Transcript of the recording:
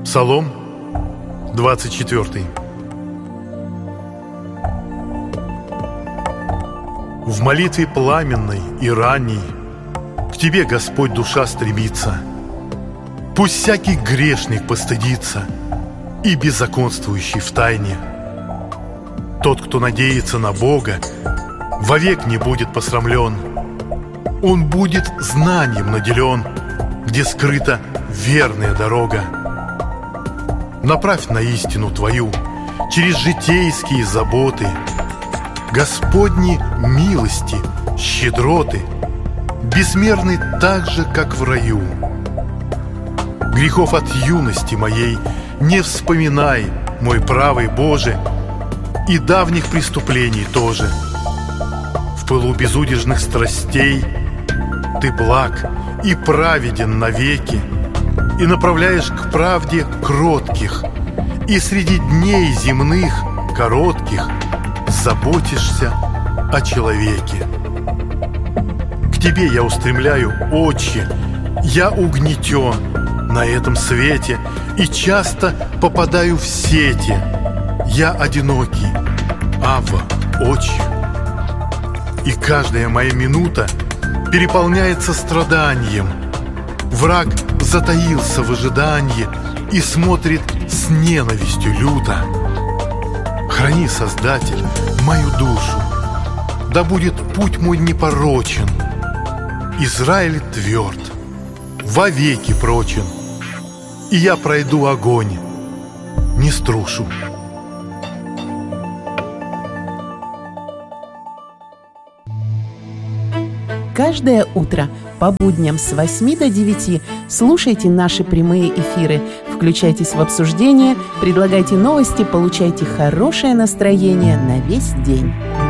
Псалом 24. В молитве пламенной и ранней к Тебе, Господь, душа стремится. Пусть всякий грешник постыдится и беззаконствующий в тайне. Тот, кто надеется на Бога, вовек не будет посрамлен. Он будет знанием наделен, где скрыта верная дорога. Направь на истину Твою через житейские заботы, Господни милости, щедроты, безмерны так же, как в раю. Грехов от юности моей не вспоминай, мой правый Боже, и давних преступлений тоже. В пылу безудержных страстей Ты благ и праведен навеки, и направляешь к правде кротких, и среди дней земных коротких заботишься о человеке. К Тебе я устремляю очи, я угнетен на этом свете и часто попадаю в сети. Я одинокий, Авва, Отче. И каждая моя минута переполняется страданием. Враг затаился в ожидании и смотрит с ненавистью люто. Храни, Создатель, мою душу, да будет путь мой непорочен. Израиль тверд, вовеки прочен, и я пройду огонь, не струшу. Каждое утро по будням с 8 до 9 слушайте наши прямые эфиры, включайтесь в обсуждение, предлагайте новости, получайте хорошее настроение на весь день.